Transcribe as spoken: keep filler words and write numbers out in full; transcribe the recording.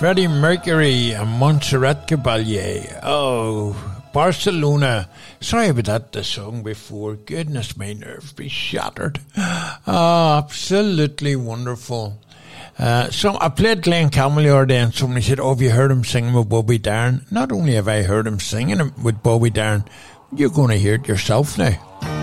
Freddie Mercury and Montserrat Caballé. Oh, Barcelona. Sorry about that, the song before. Goodness, my nerves be shattered. Oh, absolutely wonderful. Uh, so I played Glenn Campbell the other day, and somebody said, oh, have you heard him singing with Bobby Darin? Not only have I heard him singing with Bobby Darin, you're going to hear it yourself now.